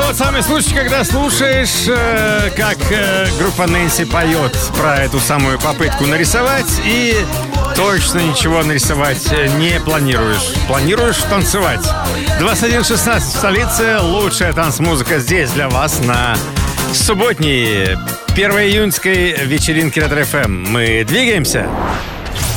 тот самый случай, когда слушаешь, как группа Нэнси поет про эту самую попытку нарисовать, и точно ничего нарисовать не планируешь. Планируешь танцевать. 21:16 в столице. Лучшая танцмузыка здесь для вас на субботней 1 июньской вечеринке Ретро ФМ. Мы двигаемся.